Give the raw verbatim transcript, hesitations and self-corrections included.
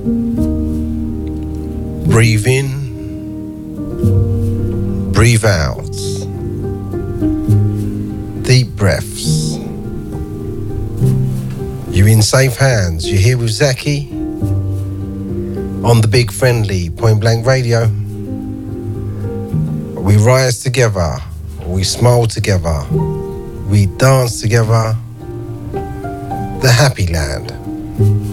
Breathe in, breathe out. Deep breaths. You're in safe hands. You're here with Zaki on the Big Friendly Point Blank Radio. We rise together. We smile together. We dance together. The Happy Land.